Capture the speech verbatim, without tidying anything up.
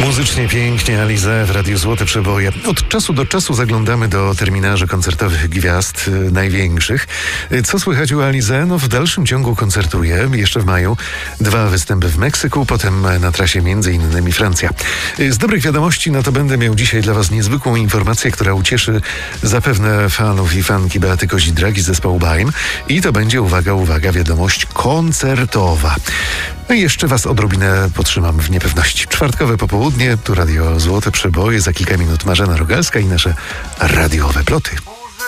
Muzycznie pięknie, Alizée w Radiu Złote Przeboje. Od czasu do czasu zaglądamy do terminarzy koncertowych gwiazd y, największych. Y, co słychać u Alizée? No w dalszym ciągu koncertuje, jeszcze w maju. Dwa występy w Meksyku, potem na trasie między innymi Francja. Y, z dobrych wiadomości, no to będę miał dzisiaj dla Was niezwykłą informację, która ucieszy zapewne fanów i fanki Beaty Kozidragi z zespołu Baim. I to będzie, uwaga, uwaga, wiadomość koncertowa. No i jeszcze Was odrobinę potrzymam w niepewności. Czwartkowe popołudnie, tu Radio Złote Przeboje, za kilka minut Marzena Rogalska i nasze radiowe ploty.